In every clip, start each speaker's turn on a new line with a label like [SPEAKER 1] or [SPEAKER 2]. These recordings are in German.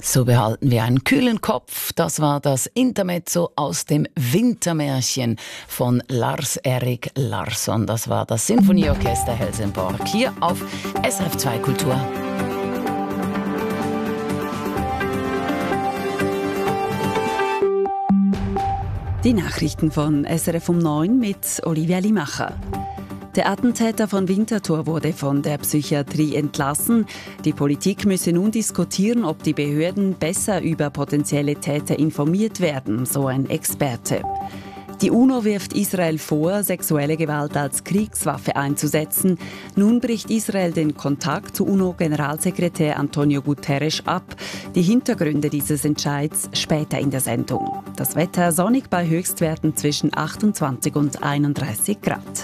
[SPEAKER 1] So behalten wir einen kühlen Kopf. Das war das Intermezzo aus dem Wintermärchen von Lars-Erik Larsson. Das war das Sinfonieorchester Helsingborg hier auf SRF 2 Kultur.
[SPEAKER 2] Die Nachrichten von SRF um 9 mit Olivia Limacher. Der Attentäter von Winterthur wurde von der Psychiatrie entlassen. Die Politik müsse nun diskutieren, ob die Behörden besser über potenzielle Täter informiert werden, so ein Experte. Die UNO wirft Israel vor, sexuelle Gewalt als Kriegswaffe einzusetzen. Nun bricht Israel den Kontakt zu UNO-Generalsekretär Antonio Guterres ab. Die Hintergründe dieses Entscheids später in der Sendung. Das Wetter sonnig bei Höchstwerten zwischen 28 und 31 Grad.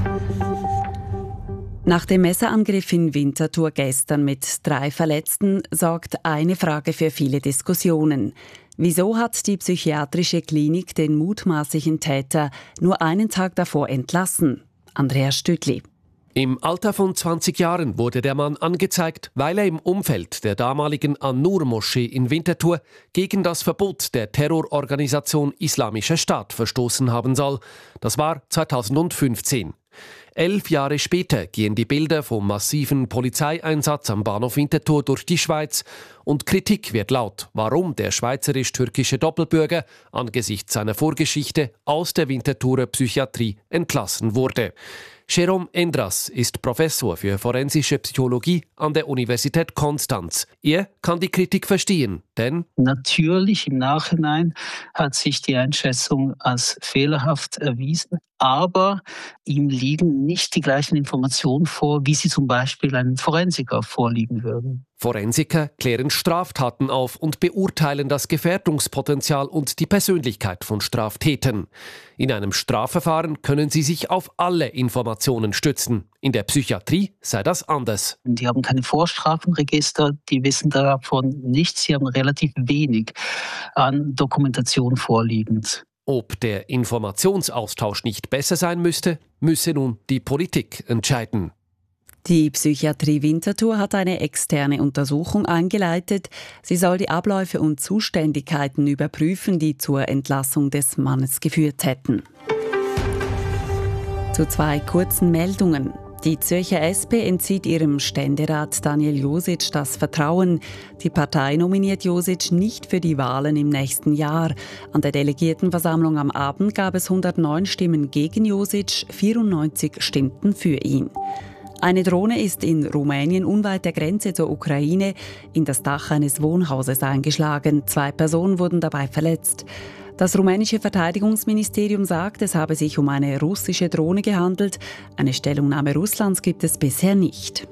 [SPEAKER 2] Nach dem Messerangriff in Winterthur gestern mit 3 Verletzten sorgt eine Frage für viele Diskussionen. Wieso hat die psychiatrische Klinik den mutmaßlichen Täter nur einen Tag davor entlassen? Andreas Stütli.
[SPEAKER 3] Im Alter von 20 Jahren wurde der Mann angezeigt, weil er im Umfeld der damaligen An-Nur-Moschee in Winterthur gegen das Verbot der Terrororganisation Islamischer Staat verstoßen haben soll. Das war 2015. 11 Jahre später gehen die Bilder vom massiven Polizeieinsatz am Bahnhof Winterthur durch die Schweiz und Kritik wird laut, warum der schweizerisch-türkische Doppelbürger angesichts seiner Vorgeschichte aus der Winterthurer Psychiatrie entlassen wurde. Jérôme Endras ist Professor für forensische Psychologie an der Universität Konstanz. Er kann die Kritik verstehen, denn
[SPEAKER 4] natürlich im Nachhinein hat sich die Einschätzung als fehlerhaft erwiesen, aber ihm liegen nicht die gleichen Informationen vor, wie sie zum Beispiel einem Forensiker vorliegen würden.
[SPEAKER 3] Forensiker klären Straftaten auf und beurteilen das Gefährdungspotenzial und die Persönlichkeit von Straftätern. In einem Strafverfahren können sie sich auf alle Informationen stützen. In der Psychiatrie sei das anders.
[SPEAKER 4] Die haben keine Vorstrafenregister, die wissen davon nichts, sie haben relativ wenig an Dokumentation vorliegend.
[SPEAKER 3] Ob der Informationsaustausch nicht besser sein müsste, müsse nun die Politik entscheiden.
[SPEAKER 2] Die Psychiatrie Winterthur hat eine externe Untersuchung eingeleitet. Sie soll die Abläufe und Zuständigkeiten überprüfen, die zur Entlassung des Mannes geführt hätten. Zu 2 kurzen Meldungen. Die Zürcher SP entzieht ihrem Ständerat Daniel Josic das Vertrauen. Die Partei nominiert Josic nicht für die Wahlen im nächsten Jahr. An der Delegiertenversammlung am Abend gab es 109 Stimmen gegen Josic, 94 stimmten für ihn. Eine Drohne ist in Rumänien unweit der Grenze zur Ukraine in das Dach eines Wohnhauses eingeschlagen. 2 Personen wurden dabei verletzt. Das rumänische Verteidigungsministerium sagt, es habe sich um eine russische Drohne gehandelt. Eine Stellungnahme Russlands gibt es bisher nicht.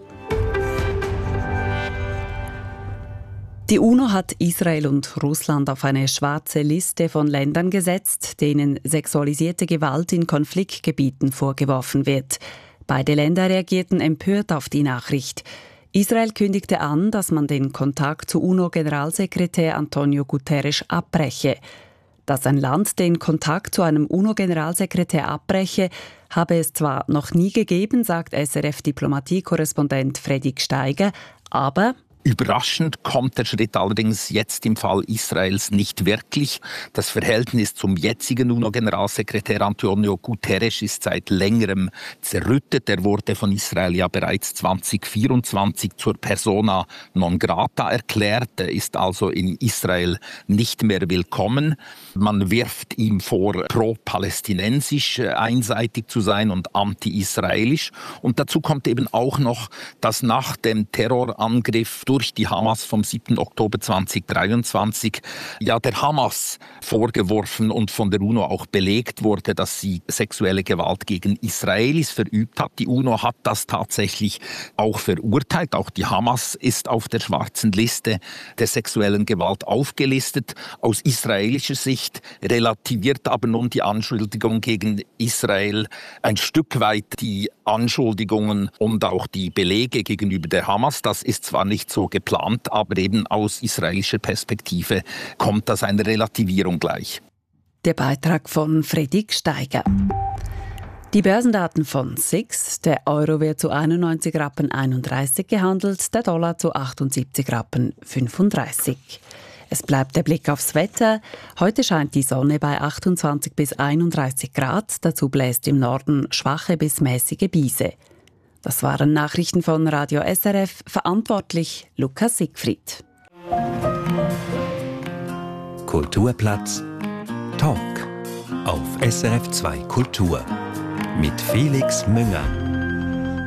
[SPEAKER 2] Die UNO hat Israel und Russland auf eine schwarze Liste von Ländern gesetzt, denen sexualisierte Gewalt in Konfliktgebieten vorgeworfen wird. Beide Länder reagierten empört auf die Nachricht. Israel kündigte an, dass man den Kontakt zu UNO-Generalsekretär Antonio Guterres abbreche. Dass ein Land den Kontakt zu einem UNO-Generalsekretär abbreche, habe es zwar noch nie gegeben, sagt SRF-Diplomatie-Korrespondent Fredrik Steiger, aber
[SPEAKER 5] überraschend kommt der Schritt allerdings jetzt im Fall Israels nicht wirklich. Das Verhältnis zum jetzigen UNO-Generalsekretär Antonio Guterres ist seit längerem zerrüttet. Er wurde von Israel ja bereits 2024 zur Persona non grata erklärt. Er ist also in Israel nicht mehr willkommen. Man wirft ihm vor, pro-palästinensisch einseitig zu sein und anti-israelisch. Und dazu kommt eben auch noch, dass nach dem Terrorangriff durch die Hamas vom 7. Oktober 2023 ja der Hamas vorgeworfen und von der UNO auch belegt wurde, dass sie sexuelle Gewalt gegen Israelis verübt hat. Die UNO hat das tatsächlich auch verurteilt. Auch die Hamas ist auf der schwarzen Liste der sexuellen Gewalt aufgelistet. Aus israelischer Sicht relativiert aber nun die Anschuldigung gegen Israel ein Stück weit die Anschuldigungen und auch die Belege gegenüber der Hamas. Das ist zwar nicht so geplant, aber eben aus israelischer Perspektive kommt das einer Relativierung gleich.
[SPEAKER 2] Der Beitrag von Fredrik Steiger. Die Börsendaten von SIX. Der Euro wird zu 91,31 Rappen gehandelt, der Dollar zu 78,35 Rappen. Es bleibt der Blick aufs Wetter. Heute scheint die Sonne bei 28 bis 31 Grad. Dazu bläst im Norden schwache bis mäßige Brise. Das waren Nachrichten von Radio SRF. Verantwortlich Lukas Siegfried.
[SPEAKER 6] Kulturplatz Talk auf SRF 2 Kultur mit Felix Münger.